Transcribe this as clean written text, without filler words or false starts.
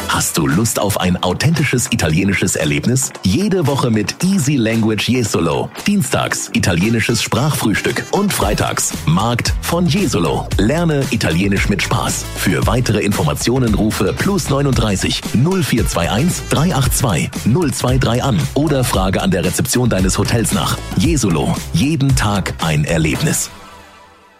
Hast du Lust auf ein authentisches italienisches Erlebnis? Jede Woche mit Easy Language Jesolo. Dienstags italienisches Sprachfrühstück und freitags Markt von Jesolo. Lerne Italienisch mit Spaß. Für weitere Informationen rufe +39 0421 382 023 an oder frage an der Rezeption deines Hotels nach. Jesolo. Jeden Tag ein Erlebnis.